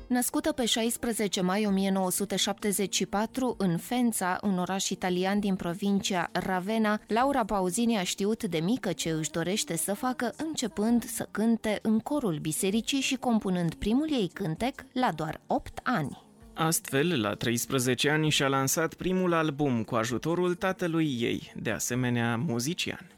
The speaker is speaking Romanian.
Născută pe 16 mai 1974 în Fența, un oraș italian din provincia Ravenna, Laura Pausini a știut de mică ce își dorește să facă, începând să cânte în corul bisericii și compunând primul ei cântec la doar 8 ani. Astfel, la 13 ani și-a lansat primul album cu ajutorul tatălui ei, de asemenea muzician.